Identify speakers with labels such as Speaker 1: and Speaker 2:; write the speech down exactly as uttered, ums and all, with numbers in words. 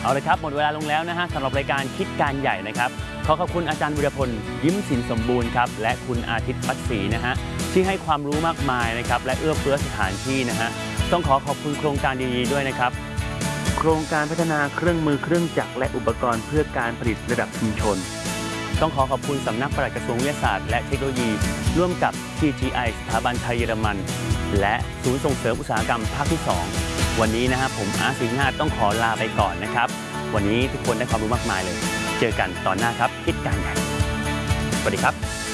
Speaker 1: เอาเลยครับหมดเวลาลงแล้วนะฮะสำหรับรายการคิดการใหญ่นะครับขอขอบคุณอาจารย์วิรพลยิ้มสินสมบูรณ์ครับและคุณอาทิตย์ปัสศรีนะฮะที่ให้ความรู้มากมายนะครับและเอื้อเฟื้อสถานที่นะฮะต้องขอขอบคุณโครงการดีๆด้วยนะครับโครงการพัฒนาเครื่องมือเครื่องจักรและอุปกรณ์เพื่อการผลิตระดับชุมชนต้องขอขอบคุณสำนักปลัดกระทรวงวิทยาศาสตร์และเทคโนโลยีร่วมกับ ที จี ไอ สถาบันไทยเยอรมันและศูนย์ส่งเสริมอุตสาหกรรมภาคที่สองวันนี้นะฮะผมอาร์ต สิงห์นาถต้องขอลาไปก่อนนะครับวันนี้ทุกคนได้ความรู้มากมายเลยเจอกันตอนหน้าครับคิดการใหญ่สวัสดีครับ